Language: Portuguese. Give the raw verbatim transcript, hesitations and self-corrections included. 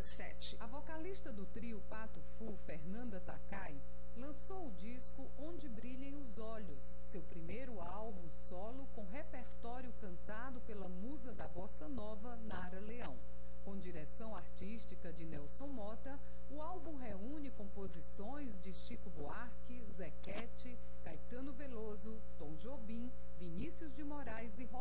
sete. A vocalista do trio Pato Fu, Fernanda Takai, lançou o disco Onde Brilhem os Olhos, seu primeiro álbum solo com repertório cantado pela musa da bossa nova, Nara Leão. Com direção artística de Nelson Mota, o álbum reúne composições de Chico Buarque, Zequete, Caetano Veloso, Tom Jobim, Vinícius de Moraes e